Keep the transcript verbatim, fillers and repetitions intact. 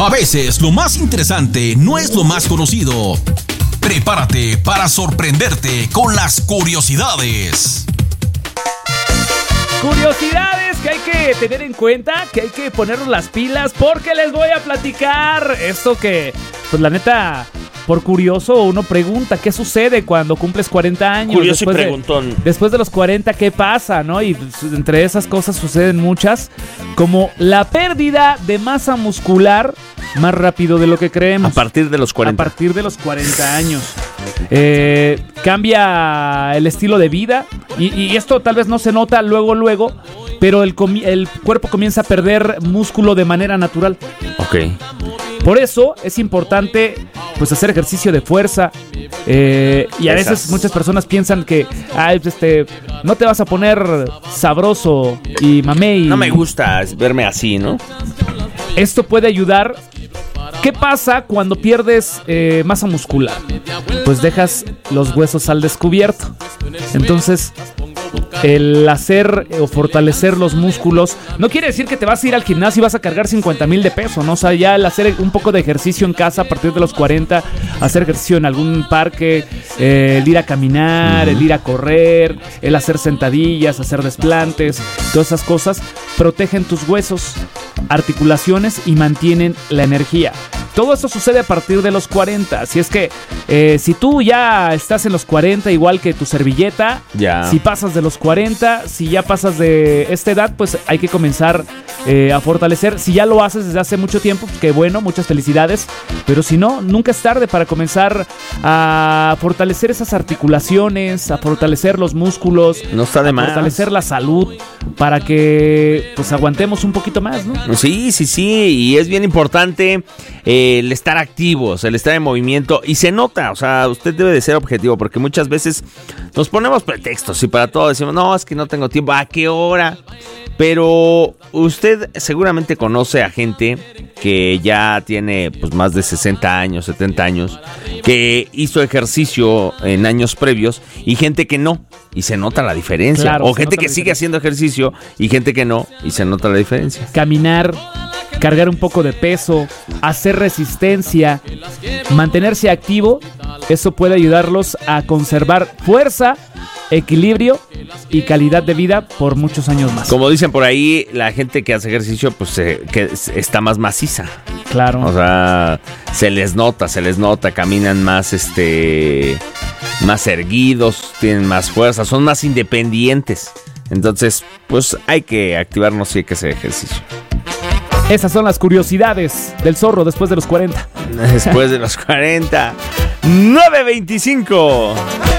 A veces lo más interesante no es lo más conocido. Prepárate para sorprenderte con las curiosidades. Curiosidades que hay que tener en cuenta, que hay que ponernos las pilas, porque les voy a platicar esto que, pues la neta, por curioso uno pregunta, ¿qué sucede cuando cumples cuarenta años? Curioso después y preguntón. De, después de los cuarenta, ¿qué pasa? ¿No? Y pues, entre esas cosas suceden muchas, como la pérdida de masa muscular más rápido de lo que creemos. A partir de los cuarenta. A partir de los cuarenta años. Eh, cambia el estilo de vida y, y esto tal vez no se nota luego, luego, pero el, comi- el cuerpo comienza a perder músculo de manera natural. Ok. Por eso es importante pues hacer ejercicio de fuerza eh, y a Esas. veces muchas personas piensan que ay, este, no te vas a poner sabroso y mamey. No me gusta verme así, ¿no? Esto puede ayudar. ¿Qué pasa cuando pierdes eh, masa muscular? Pues dejas los huesos al descubierto. Entonces, el hacer o fortalecer los músculos no quiere decir que te vas a ir al gimnasio y vas a cargar cincuenta mil de peso, ¿no? O sea, ya el hacer un poco de ejercicio en casa a partir de los cuarenta, hacer ejercicio en algún parque, eh, el ir a caminar, uh-huh. el ir a correr, el hacer sentadillas, hacer desplantes, todas esas cosas protegen tus huesos, articulaciones y mantienen la energía. Todo esto sucede a partir de los cuarenta. Así es que eh, si tú ya estás en los cuarenta, igual que tu servilleta, ya. Si pasas de los cuarenta, si ya pasas de esta edad, pues hay que comenzar eh, a fortalecer. Si ya lo haces desde hace mucho tiempo, pues qué bueno, muchas felicidades. Pero si no, nunca es tarde para comenzar a fortalecer esas articulaciones, a fortalecer los músculos, no está de a más. fortalecer la salud, para que pues aguantemos un poquito más, ¿no? Sí, sí, sí, y es bien importante eh, el estar activos, el estar en movimiento, y se nota, o sea, usted debe de ser objetivo, porque muchas veces nos ponemos pretextos y para todo decimos, no, es que no tengo tiempo, ¿a qué hora? Pero usted seguramente conoce a gente que ya tiene pues más de sesenta años, setenta años, que hizo ejercicio en años previos y gente que no, y se nota la diferencia. Claro, o gente que sigue diferencia. haciendo ejercicio y gente que no, y se nota la diferencia. Caminar, cargar un poco de peso, hacer resistencia, mantenerse activo, eso puede ayudarlos a conservar fuerza, equilibrio y calidad de vida por muchos años más. Como dicen por ahí, la gente que hace ejercicio pues eh, que está más maciza. Claro. O sea, se les nota, se les nota, caminan más este más erguidos, tienen más fuerza, son más independientes. Entonces, pues hay que activarnos y hay que hacer ejercicio. Esas son las curiosidades del zorro después de los cuarenta. Después de los cuarenta. nueve veinticinco.